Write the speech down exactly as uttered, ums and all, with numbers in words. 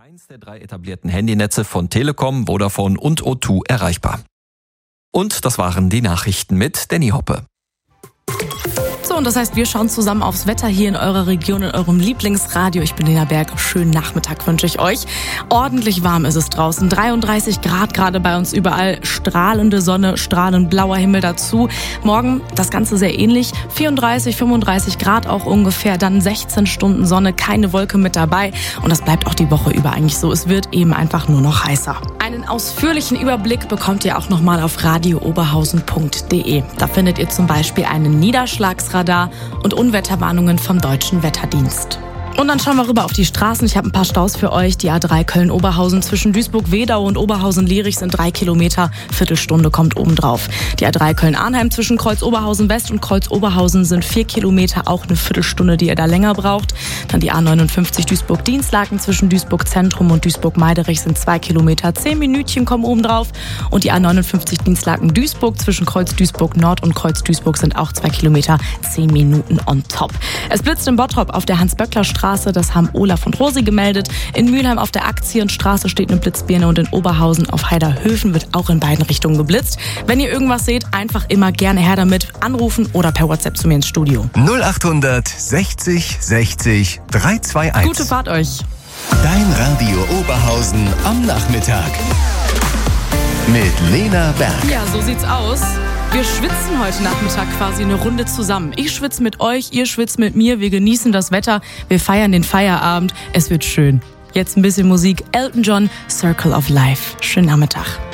keins der drei etablierten Handynetze von Telekom, Vodafone und O zwei erreichbar. Und das waren die Nachrichten mit Danny Hoppe. So, und das heißt, wir schauen zusammen aufs Wetter hier in eurer Region, in eurem Lieblingsradio. Ich bin Lena Berg. Schönen Nachmittag wünsche ich euch. Ordentlich warm ist es draußen. dreiunddreißig Grad gerade bei uns überall. Strahlende Sonne, strahlend blauer Himmel dazu. Morgen das Ganze sehr ähnlich. vierunddreißig, fünfunddreißig Grad auch ungefähr. Dann sechzehn Stunden Sonne, keine Wolke mit dabei. Und das bleibt auch die Woche über eigentlich so. Es wird eben einfach nur noch heißer. Einen ausführlichen Überblick bekommt ihr auch nochmal auf radio oberhausen punkt de. Da findet ihr zum Beispiel einen Niederschlagsradar und Unwetterwarnungen vom Deutschen Wetterdienst. Und dann schauen wir rüber auf die Straßen. Ich habe ein paar Staus für euch. Die A drei Köln-Oberhausen zwischen Duisburg-Wedau und Oberhausen-Lierich sind drei Kilometer. Viertelstunde kommt obendrauf. Die A drei Köln-Arnheim zwischen Kreuz-Oberhausen-West und Kreuz-Oberhausen sind vier Kilometer. Auch eine Viertelstunde, die ihr da länger braucht. Dann die A neunundfünfzig Duisburg-Dienstlaken zwischen Duisburg-Zentrum und Duisburg-Meiderich sind zwei Kilometer. Zehn Minütchen kommen obendrauf. Und die A neunundfünfzig Dienstlaken-Duisburg zwischen Kreuz-Duisburg-Nord und Kreuz-Duisburg sind auch zwei Kilometer. Zehn Minuten on top. Es blitzt in Bottrop auf der Hans-Böckler-Straße. Das haben Olaf und Rosi gemeldet. In Mülheim auf der Aktienstraße steht eine Blitzbirne und in Oberhausen auf Heiderhöfen wird auch in beiden Richtungen geblitzt. Wenn ihr irgendwas seht, einfach immer gerne her damit. Anrufen oder per WhatsApp zu mir ins Studio. null achthundert sechzig sechzig dreihundertzweiundzwanzig. Gute Fahrt euch. Dein Radio Oberhausen am Nachmittag. Mit Lena Berg. Ja, so sieht's aus. Wir schwitzen heute Nachmittag quasi eine Runde zusammen. Ich schwitze mit euch, ihr schwitzt mit mir. Wir genießen das Wetter, wir feiern den Feierabend. Es wird schön. Jetzt ein bisschen Musik. Elton John, Circle of Life. Schönen Nachmittag.